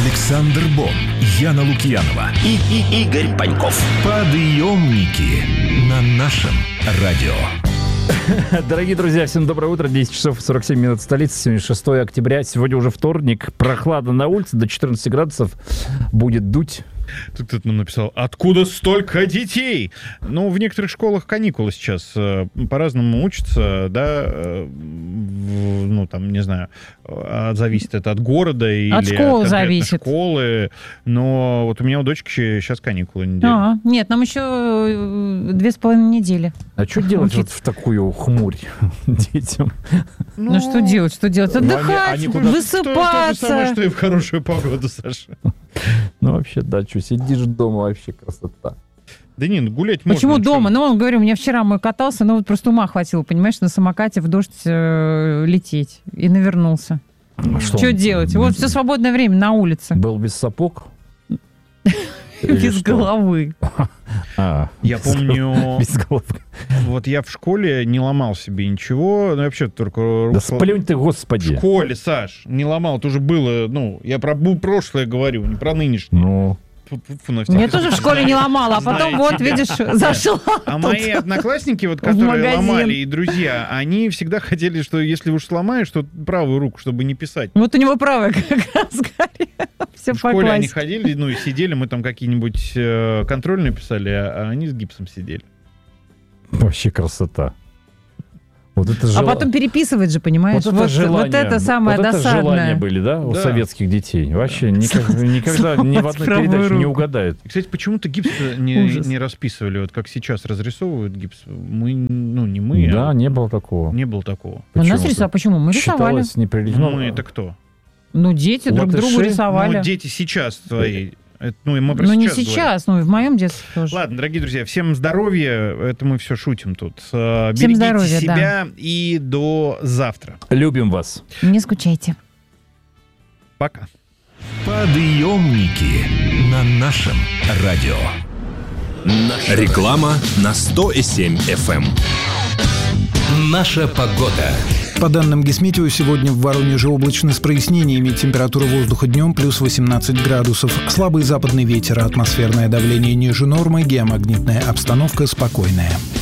Александр Бон, Яна Лукьянова и Игорь Паньков. Подъемники на нашем радио. Дорогие друзья, всем доброе утро. 10 часов 47 минут в столице. Сегодня 6 октября. Сегодня уже вторник. Прохладно на улице. До 14 градусов будет дуть. Тут кто-то нам написал: откуда столько детей? Ну, в некоторых школах каникулы сейчас по-разному учатся, да, ну, там, не знаю, зависит это от города или от школы зависит. Школы, но вот у меня у дочки сейчас каникулы неделю. Нет, нам еще 2,5 недели. А что делать вот в такую хмурь детям? Ну, что делать? Отдыхать, высыпаться. То же самое, что и в хорошую погоду, Саша. Ну, вообще, да, что, сидишь дома, вообще красота. Да не, гулять можно. Почему дома? Ну, он, говорю, у меня вчера мой катался, но вот просто ума хватило, понимаешь, на самокате в дождь лететь. И навернулся. Что делать? Вот все свободное время на улице. Был без сапог? Без головы. Я помню, вот я в школе не ломал себе ничего, ну вообще только... Да сплюнь ты, господи. В школе, Саш, не ломал, это уже было, ну, я про прошлое говорю, не про нынешнее. Ну... Я тоже в школе не ломала, а потом, вот, видишь, зашла. А мои одноклассники, вот, которые ломали, и друзья, они всегда хотели, что если уж сломаешь, то правую руку, чтобы не писать. Вот у него правая как раз горела. Все в школе они ходили, ну и сидели, мы там какие-нибудь контрольные писали, а они с гипсом сидели. Вообще красота. Вот это А потом переписывать же, понимаешь? Вот это самое досадное. Это желания были, да, у советских детей? Вообще никогда ни в одной передаче не угадают. Кстати, почему-то гипс не расписывали, вот как сейчас разрисовывают гипс. Мы, ну, не мы, да, не было такого. Не было такого. У нас рисовали. Почему? Мы рисовали. Мы это кто? Ну, дети друг другу рисовали. Ну, дети сейчас твои. Ну, не сейчас, но и в моем детстве тоже. Ладно, дорогие друзья, всем здоровья. Это мы все шутим тут. Берегите здоровья, себя, да. И до завтра. Любим вас. Не скучайте. Пока. Подъемники на нашем радио. Реклама на 100,7 FM. Наша погода. По данным Гисметео, сегодня в Воронеже облачно с прояснениями. Температура воздуха днем плюс 18 градусов. Слабый западный ветер, атмосферное давление ниже нормы, геомагнитная обстановка спокойная.